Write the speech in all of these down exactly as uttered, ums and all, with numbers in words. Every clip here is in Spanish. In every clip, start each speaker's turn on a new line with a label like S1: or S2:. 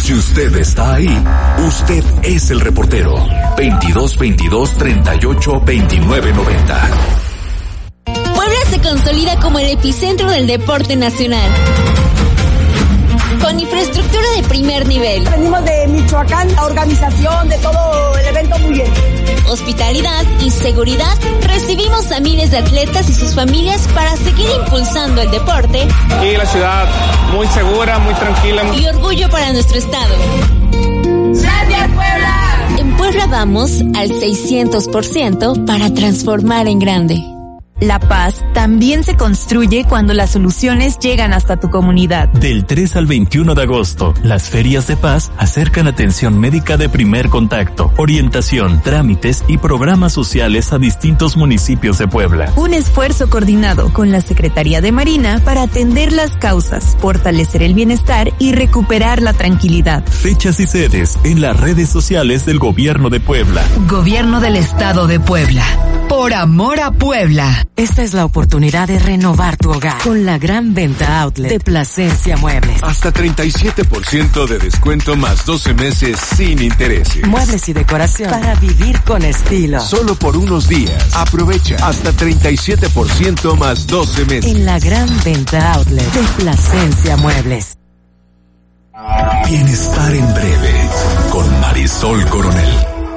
S1: Si usted está ahí, usted es el reportero. veintidós veintidós treinta y ocho veintinueve noventa.
S2: Puebla se consolida como el epicentro del deporte nacional. Con infraestructura de primer nivel.
S3: Venimos de Michoacán, la organización de todo el evento muy bien.
S2: Hospitalidad y seguridad. Recibimos a miles de atletas y sus familias para seguir impulsando el deporte.
S4: Y la ciudad muy segura, muy tranquila.
S2: Y orgullo para nuestro estado.
S3: ¡Gracias, Puebla!
S2: En Puebla vamos al seiscientos por ciento para transformar en grande.
S5: La paz también se construye cuando las soluciones llegan hasta tu comunidad.
S6: Del tres al veintiuno de agosto, las ferias de paz acercan atención médica de primer contacto, orientación, trámites y programas sociales a distintos municipios de Puebla.
S5: Un esfuerzo coordinado con la Secretaría de Marina para atender las causas, fortalecer el bienestar y recuperar la tranquilidad.
S6: Fechas y sedes en las redes sociales del Gobierno de Puebla.
S7: Gobierno del Estado de Puebla. Por amor a Puebla.
S8: Esta es la oportunidad de renovar tu hogar con la gran venta outlet de Plasencia Muebles.
S9: Hasta treinta y siete por ciento de descuento más doce meses sin intereses.
S8: Muebles y decoración para vivir con estilo.
S9: Solo por unos días. Aprovecha hasta treinta y siete por ciento más doce meses.
S8: En la gran venta outlet de Plasencia Muebles.
S1: Bienestar en breve con Marisol Coronel.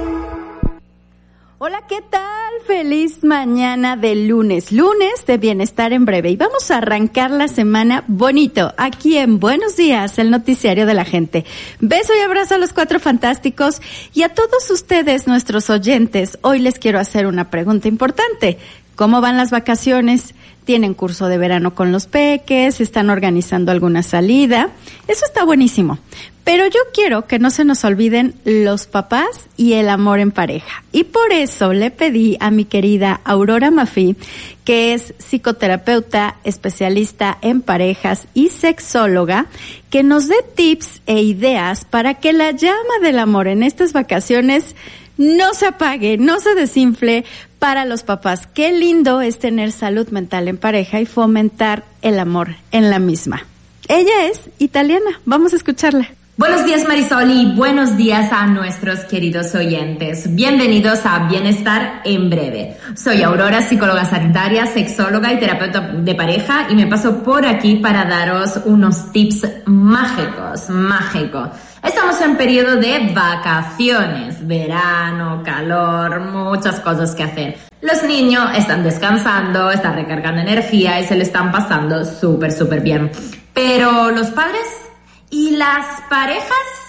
S10: Hola, ¿qué tal? Feliz mañana de lunes, lunes de Bienestar en Breve. Y vamos a arrancar la semana bonito, aquí en Buenos Días, el noticiario de la gente. Beso y abrazo a los cuatro fantásticos y a todos ustedes, nuestros oyentes. Hoy les quiero hacer una pregunta importante. ¿Cómo van las vacaciones? ¿Tienen curso de verano con los peques? ¿Están organizando alguna salida? Eso está buenísimo. Pero yo quiero que no se nos olviden los papás y el amor en pareja. Y por eso le pedí a mi querida Aurora Mafí, que es psicoterapeuta, especialista en parejas y sexóloga, que nos dé tips e ideas para que la llama del amor en estas vacaciones no se apague, no se desinfle para los papás. Qué lindo es tener salud mental en pareja y fomentar el amor en la misma. Ella es italiana. Vamos a escucharla.
S11: Buenos días, Marisol, y buenos días a nuestros queridos oyentes. Bienvenidos a Bienestar en Breve. Soy Aurora, psicóloga sanitaria, sexóloga y terapeuta de pareja, y me paso por aquí para daros unos tips mágicos, mágicos. Estamos en periodo de vacaciones, verano, calor, muchas cosas que hacer. Los niños están descansando, están recargando energía y se le están pasando súper, súper bien. Pero los padres y las parejas,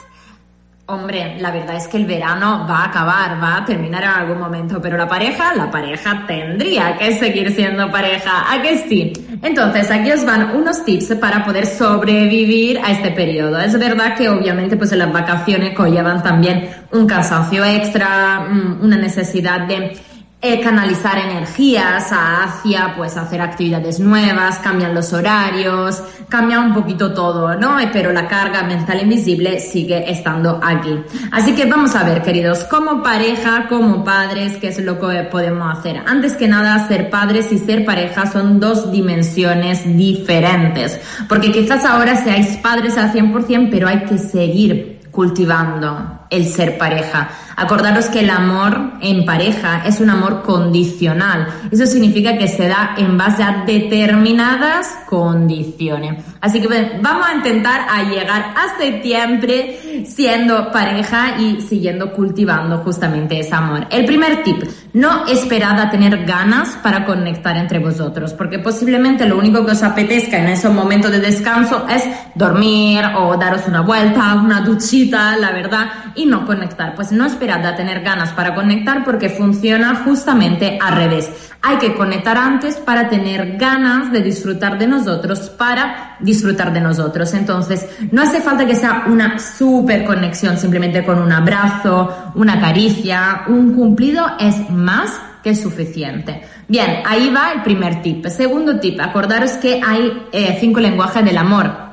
S11: hombre, la verdad es que el verano va a acabar, va a terminar en algún momento, pero la pareja, la pareja tendría que seguir siendo pareja, ¿a que sí? Entonces, aquí os van unos tips para poder sobrevivir a este periodo. Es verdad que obviamente pues en las vacaciones conllevan también un cansancio extra, una necesidad de Eh, canalizar energías hacia, pues, hacer actividades nuevas, cambian los horarios, cambia un poquito todo, ¿no? Pero la carga mental invisible sigue estando aquí. Así que vamos a ver, queridos, como pareja, como padres, ¿qué es lo que podemos hacer? Antes que nada, ser padres y ser pareja son dos dimensiones diferentes, porque quizás ahora seáis padres al cien por ciento, pero hay que seguir cultivando el ser pareja. Acordaros que el amor en pareja es un amor condicional. Eso significa que se da en base a determinadas condiciones. Así que bueno, vamos a intentar a llegar a septiembre siendo pareja y siguiendo cultivando justamente ese amor. El primer tip: no esperad a tener ganas para conectar entre vosotros, porque posiblemente lo único que os apetezca en esos momentos de descanso es dormir o daros una vuelta, una duchita, la verdad, y no conectar. Pues no esperad a tener ganas para conectar, porque funciona justamente al revés. Hay que conectar antes para tener ganas de disfrutar de nosotros, para disfrutar de nosotros. Entonces, no hace falta que sea una super conexión simplemente con un abrazo, una caricia, un cumplido es más que suficiente. Bien, ahí va el primer tip. Segundo tip: acordaros que hay eh, cinco lenguajes del amor.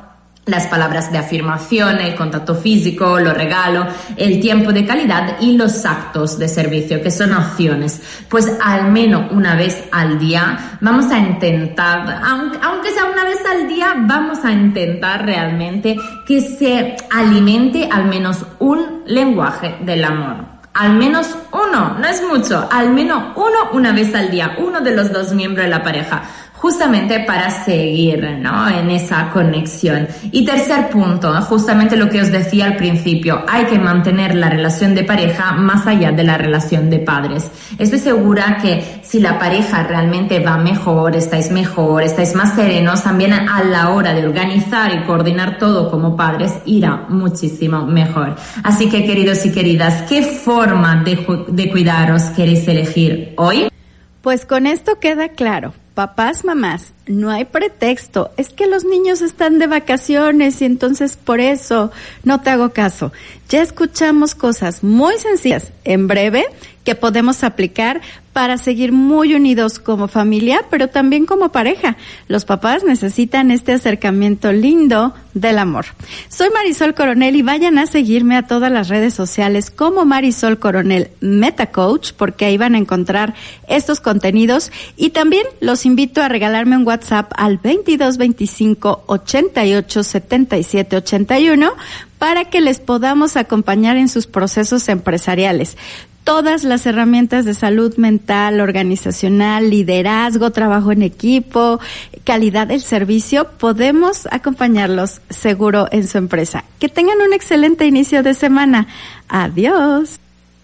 S11: Las palabras de afirmación, el contacto físico, los regalos, el tiempo de calidad y los actos de servicio, que son opciones. Pues al menos una vez al día vamos a intentar, aunque, aunque sea una vez al día, vamos a intentar realmente que se alimente al menos un lenguaje del amor. Al menos uno, no es mucho, al menos uno una vez al día, uno de los dos miembros de la pareja. Justamente para seguir, ¿no?, en esa conexión. Y tercer punto, justamente lo que os decía al principio, hay que mantener la relación de pareja más allá de la relación de padres. Estoy segura que si la pareja realmente va mejor, estáis mejor, estáis más serenos, también a la hora de organizar y coordinar todo como padres irá muchísimo mejor. Así que, queridos y queridas, ¿qué forma de, de cuidaros queréis elegir hoy?
S10: Pues con esto queda claro. Papás, mamás, no hay pretexto. Es que los niños están de vacaciones y entonces por eso no te hago caso. Ya escuchamos cosas muy sencillas en breve que podemos aplicar para seguir muy unidos como familia, pero también como pareja. Los papás necesitan este acercamiento lindo del amor. Soy Marisol Coronel y vayan a seguirme a todas las redes sociales como Marisol Coronel Meta Coach, porque ahí van a encontrar estos contenidos, y también los invito a regalarme un WhatsApp al veintidós veinticinco ochenta y ocho setenta y siete ochenta y uno para que les podamos acompañar en sus procesos empresariales. Todas las herramientas de salud mental, organizacional, liderazgo, trabajo en equipo, calidad del servicio, podemos acompañarlos seguro en su empresa. Que tengan un excelente inicio de semana. Adiós.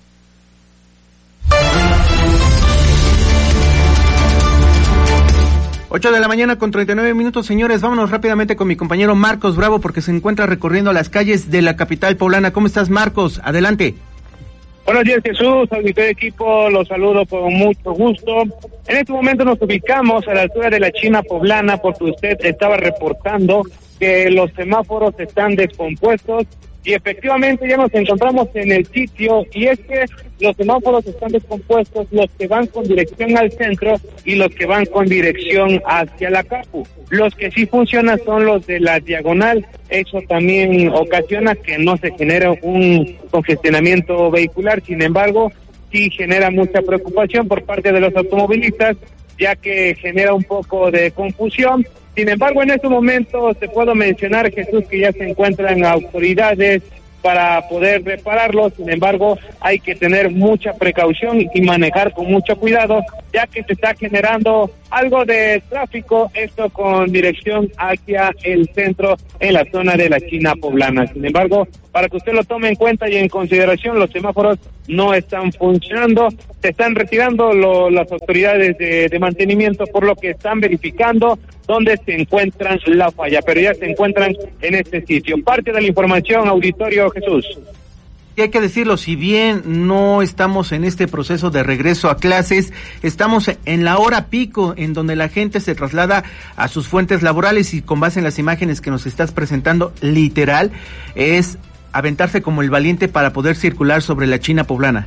S12: ocho de la mañana con treinta y nueve minutos, señores. Vámonos rápidamente con mi compañero Marcos Bravo, porque se encuentra recorriendo las calles de la capital poblana. ¿Cómo estás, Marcos? Adelante.
S13: Buenos días, Jesús, auditorio de equipo, los saludo con mucho gusto. En este momento nos ubicamos a la altura de la China Poblana, porque usted estaba reportando que los semáforos están descompuestos, y efectivamente ya nos encontramos en el sitio, y es que los semáforos están descompuestos, los que van con dirección al centro y los que van con dirección hacia la Capu. Los que sí funcionan son los de la diagonal. Eso también ocasiona que no se genere un congestionamiento vehicular. Sin embargo, sí genera mucha preocupación por parte de los automovilistas, ya que genera un poco de confusión. Sin embargo, en este momento te puedo mencionar, Jesús, que ya se encuentran autoridades para poder repararlos. Sin embargo, hay que tener mucha precaución y manejar con mucho cuidado, ya que se está generando algo de tráfico, esto con dirección hacia el centro en la zona de la China Poblana. Sin embargo, para que usted lo tome en cuenta y en consideración, los semáforos no están funcionando, se están retirando lo, las autoridades de, de mantenimiento, por lo que están verificando dónde se encuentran la falla, pero ya se encuentran en este sitio. Parte de la información, auditorio, Jesús.
S12: Y hay que decirlo, si bien no estamos en este proceso de regreso a clases, estamos en la hora pico, en donde la gente se traslada a sus fuentes laborales, y con base en las imágenes que nos estás presentando, literal, es aventarse como el valiente para poder circular sobre la China Poblana.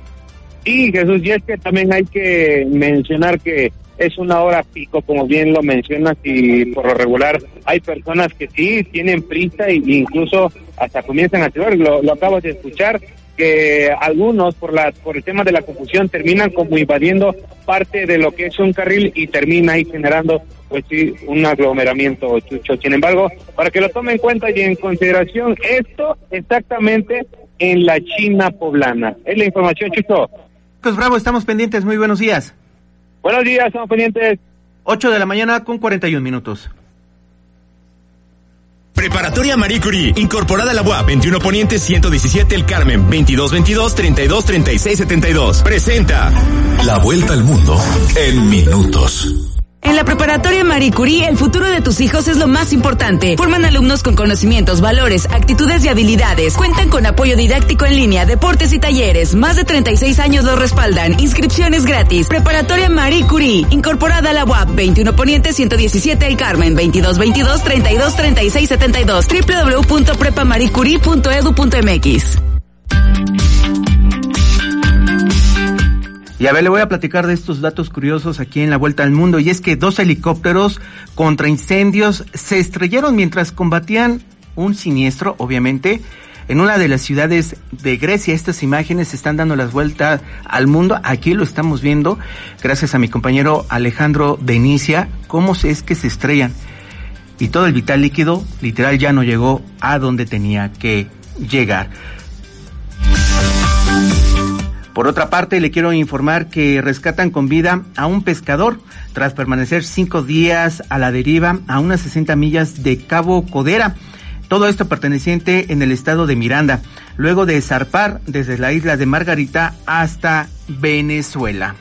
S13: Sí, Jesús, y es que también hay que mencionar que es una hora pico, como bien lo mencionas, y por lo regular hay personas que sí tienen prisa e incluso hasta comienzan a activar. Lo, lo acabo de escuchar, que algunos por la por el tema de la confusión terminan como invadiendo parte de lo que es un carril y termina ahí generando pues sí un aglomeramiento, Chucho. Sin embargo, para que lo tome en cuenta y en consideración, esto exactamente en la China Poblana. Es la información, Chucho.
S12: Pues bravo, estamos pendientes. Muy buenos días.
S13: Buenos días, estamos pendientes.
S12: ocho de la mañana con cuarenta y un minutos.
S14: Preparatoria Marie Curie, incorporada a la U A P, veintiuno Poniente ciento diecisiete El Carmen, veintidós veintidós treinta y dos treinta y seis setenta y dos. Presenta
S1: La vuelta al mundo en minutos.
S7: En la Preparatoria Marie Curie, el futuro de tus hijos es lo más importante. Forman alumnos con conocimientos, valores, actitudes y habilidades. Cuentan con apoyo didáctico en línea, deportes y talleres. Más de treinta y seis años los respaldan. Inscripciones gratis. Preparatoria Marie Curie, incorporada a la U A P, veintiuno Poniente ciento diecisiete El Carmen, veintidós veintidós treinta y dos treinta y seis setenta y dos. doble u doble u doble u punto prepa marie curie punto edu punto m x.
S12: Y a ver, le voy a platicar de estos datos curiosos aquí en la Vuelta al Mundo, y es que dos helicópteros contra incendios se estrellaron mientras combatían un siniestro, obviamente, en una de las ciudades de Grecia. Estas imágenes se están dando las vueltas al mundo, aquí lo estamos viendo, gracias a mi compañero Alejandro de Inicia, cómo es que se estrellan, y todo el vital líquido, literal, ya no llegó a donde tenía que llegar. Por otra parte, le quiero informar que rescatan con vida a un pescador tras permanecer cinco días a la deriva a unas sesenta millas de Cabo Codera. Todo esto perteneciente en el estado de Miranda, luego de zarpar desde la isla de Margarita hasta Venezuela.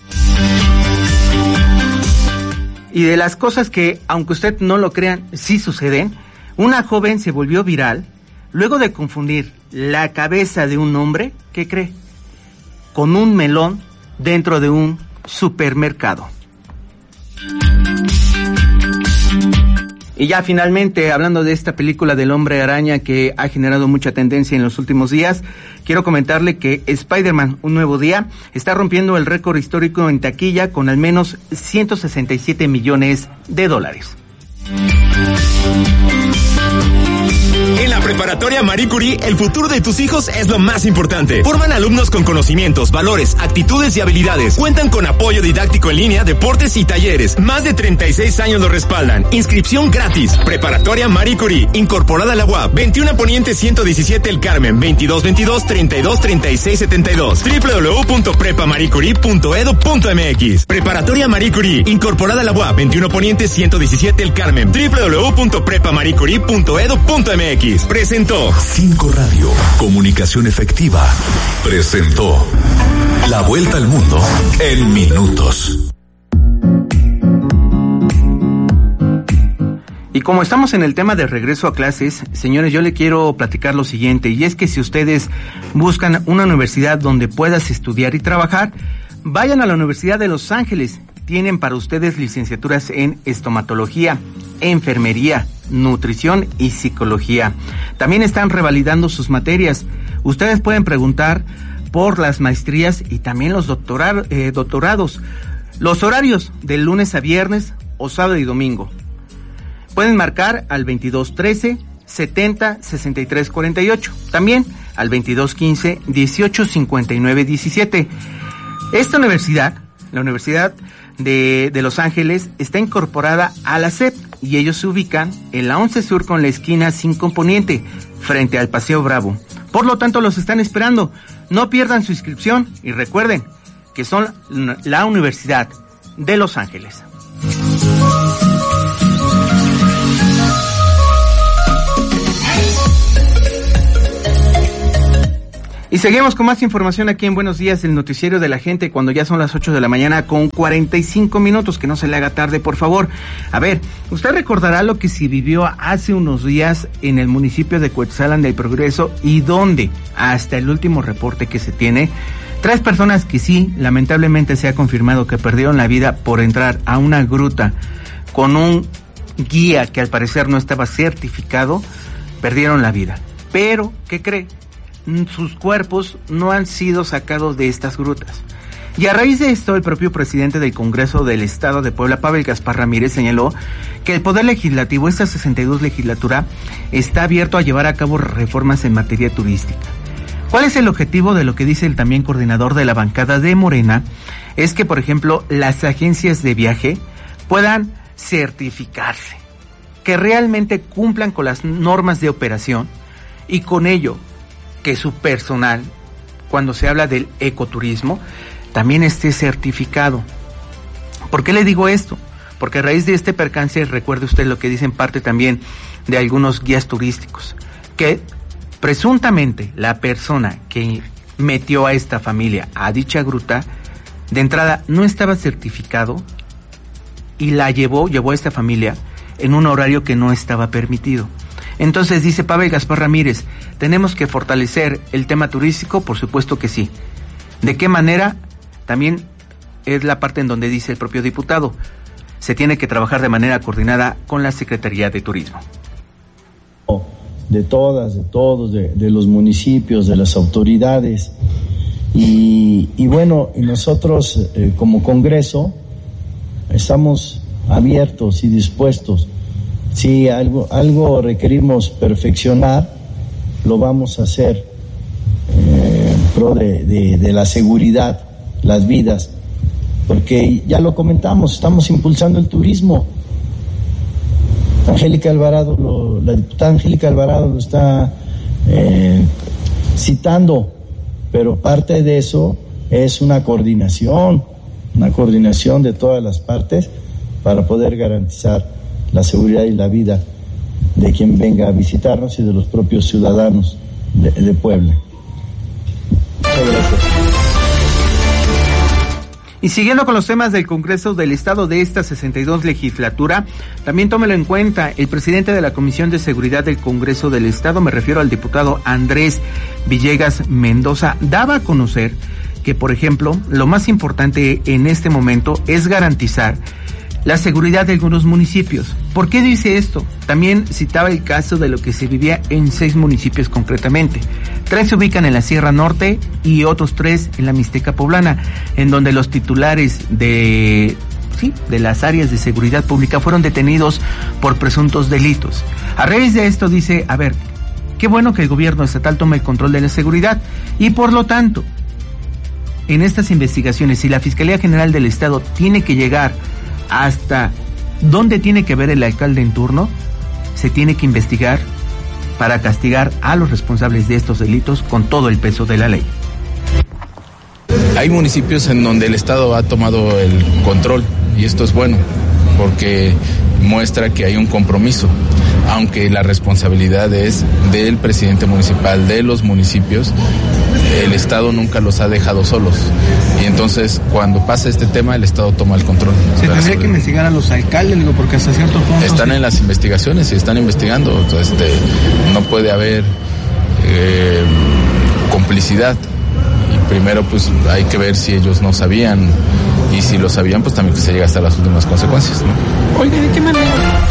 S12: Y de las cosas que, aunque usted no lo crean, sí suceden, una joven se volvió viral luego de confundir la cabeza de un hombre, ¿qué cree?, con un melón dentro de un supermercado. Y ya finalmente, hablando de esta película del Hombre Araña que ha generado mucha tendencia en los últimos días, quiero comentarle que Spider-Man, Un Nuevo Día, está rompiendo el récord histórico en taquilla con al menos ciento sesenta y siete millones de dólares.
S14: En la preparatoria Marie Curie, el futuro de tus hijos es lo más importante. Forman alumnos con conocimientos, valores, actitudes y habilidades. Cuentan con apoyo didáctico en línea, deportes y talleres. Más de treinta y seis años lo respaldan. Inscripción gratis. Preparatoria Marie Curie, incorporada a la U A P. veintiuno Poniente ciento diecisiete El Carmen, veintidós veintidós treinta y dos treinta y seis setenta y dos. doble u doble u doble u punto prepa marie curie punto edu punto m x. Preparatoria Marie Curie, incorporada a la U A P. veintiuno Poniente ciento diecisiete El Carmen, doble u doble u doble u punto prepa marie curie punto edu punto m x. Presentó
S1: Cinco Radio, comunicación efectiva. Presentó La Vuelta al Mundo en minutos.
S12: Y como estamos en el tema de regreso a clases, señores, yo le quiero platicar lo siguiente, y es que si ustedes buscan una universidad donde puedas estudiar y trabajar, vayan a la Universidad de Los Ángeles. Tienen para ustedes licenciaturas en estomatología, enfermería, nutrición y psicología. También están revalidando sus materias. Ustedes pueden preguntar por las maestrías y también los doctorar, eh, doctorados. Los horarios de lunes a viernes o sábado y domingo. Pueden marcar al veintidós trece, setenta, sesenta y tres cuarenta y ocho. También al veintidós quince, dieciocho cincuenta y nueve diecisiete. Esta universidad, la Universidad de, de Los Ángeles, está incorporada a la S E P y ellos se ubican en la once Sur con la esquina cinco Poniente, frente al Paseo Bravo. Por lo tanto, los están esperando. No pierdan su inscripción y recuerden que son la Universidad de Los Ángeles. Y seguimos con más información aquí en Buenos Días, el noticiero de la gente, cuando ya son las ocho de la mañana con cuarenta y cinco minutos, que no se le haga tarde, por favor. A ver, usted recordará lo que se vivió hace unos días en el municipio de Cuetzalan del Progreso, y donde, hasta el último reporte que se tiene, tres personas que sí, lamentablemente se ha confirmado que perdieron la vida por entrar a una gruta con un guía que al parecer no estaba certificado, perdieron la vida. Pero, ¿qué cree? Sus cuerpos no han sido sacados de estas grutas. Y a raíz de esto, el propio presidente del Congreso del Estado de Puebla, Pavel Gaspar Ramírez, señaló que el Poder Legislativo, esta sesenta y dos legislatura, está abierto a llevar a cabo reformas en materia turística. ¿Cuál es el objetivo de lo que dice el también coordinador de la bancada de Morena? Es que, por ejemplo, las agencias de viaje puedan certificarse, que realmente cumplan con las normas de operación, y con ello que su personal, cuando se habla del ecoturismo, también esté certificado. ¿Por qué le digo esto? Porque a raíz de este percance, recuerde usted lo que dicen parte también de algunos guías turísticos, que presuntamente la persona que metió a esta familia a dicha gruta, de entrada no estaba certificado y la llevó, llevó a esta familia en un horario que no estaba permitido. Entonces dice Pavel Gaspar Ramírez, tenemos que fortalecer el tema turístico, por supuesto que sí. ¿De qué manera? También es la parte en donde dice el propio diputado, se tiene que trabajar de manera coordinada con la Secretaría de Turismo.
S15: De todas, de todos, de, de los municipios, de las autoridades, Y, y bueno, y nosotros eh, como Congreso estamos abiertos y dispuestos. Si algo, algo requerimos perfeccionar, lo vamos a hacer eh, en pro de, de, de la seguridad, las vidas, porque ya lo comentamos, estamos impulsando el turismo. Angélica Alvarado, lo, la diputada Angélica Alvarado lo está eh, citando, pero parte de eso es una coordinación, una coordinación de todas las partes para poder garantizar la seguridad y la vida de quien venga a visitarnos y de los propios ciudadanos de, de Puebla. Muchas gracias.
S12: Y siguiendo con los temas del Congreso del Estado de esta sesenta y dos legislatura, también tómelo en cuenta, el presidente de la Comisión de Seguridad del Congreso del Estado, me refiero al diputado Andrés Villegas Mendoza, daba a conocer que, por ejemplo, lo más importante en este momento es garantizar la seguridad de algunos municipios. ¿Por qué dice esto? También citaba el caso de lo que se vivía en seis municipios concretamente. Tres se ubican en la Sierra Norte y otros tres en la Mixteca Poblana, en donde los titulares de, sí, de las áreas de seguridad pública fueron detenidos por presuntos delitos. A raíz de esto dice, a ver, qué bueno que el gobierno estatal tome el control de la seguridad y por lo tanto, en estas investigaciones, si la Fiscalía General del Estado tiene que llegar hasta dónde tiene que ver el alcalde en turno, se tiene que investigar para castigar a los responsables de estos delitos con todo el peso de la ley.
S16: Hay municipios en donde el Estado ha tomado el control y esto es bueno porque muestra que hay un compromiso, aunque la responsabilidad es del presidente municipal, de los municipios. El Estado nunca los ha dejado solos y entonces cuando pasa este tema el Estado toma el control.
S12: ¿Se tendría que investigar a los alcaldes? Digo, porque hasta cierto punto
S16: están sí. en las investigaciones y están investigando, este, no puede haber eh, complicidad y primero pues hay que ver si ellos no sabían y si lo sabían pues también que se llega hasta las últimas consecuencias, ¿no?
S12: Oiga, ¿de qué manera?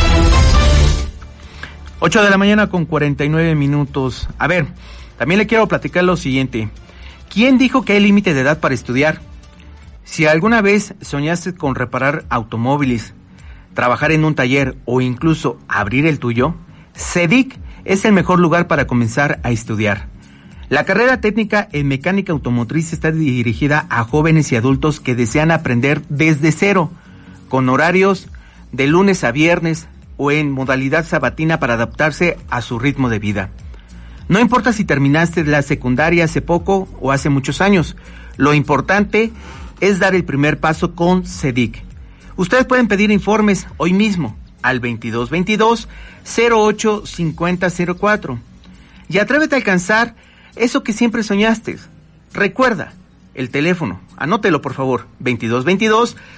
S12: ocho de la mañana con cuarenta y nueve minutos. A ver, también le quiero platicar lo siguiente. ¿Quién dijo que hay límite de edad para estudiar? Si alguna vez soñaste con reparar automóviles, trabajar en un taller o incluso abrir el tuyo, CEDIC es el mejor lugar para comenzar a estudiar. La carrera técnica en mecánica automotriz está dirigida a jóvenes y adultos que desean aprender desde cero, con horarios de lunes a viernes o en modalidad sabatina para adaptarse a su ritmo de vida. No importa si terminaste la secundaria hace poco o hace muchos años, lo importante es dar el primer paso con CEDIC. Ustedes pueden pedir informes hoy mismo al veintidós veintidós cero ocho cincuenta cero cuatro y atrévete a alcanzar eso que siempre soñaste. Recuerda el teléfono, anótelo por favor, veintidós veintidós